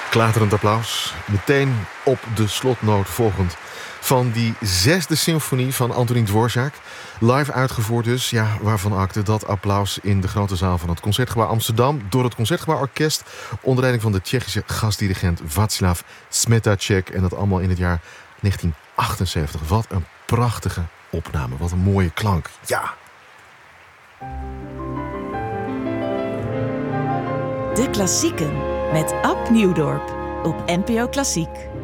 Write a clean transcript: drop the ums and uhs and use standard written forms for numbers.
Klaterend applaus. Meteen op de slotnoot volgend van die 6e symfonie van Antonín Dvořák. Live uitgevoerd dus, ja, waarvan akte dat applaus in de grote zaal van het Concertgebouw Amsterdam door het Concertgebouworkest onder leiding van de Tsjechische gastdirigent Václav Smetacek. En dat allemaal in het jaar 1978. Wat een prachtige opname, wat een mooie klank. Ja! De Klassieken met Ab Nieuwdorp op NPO Klassiek.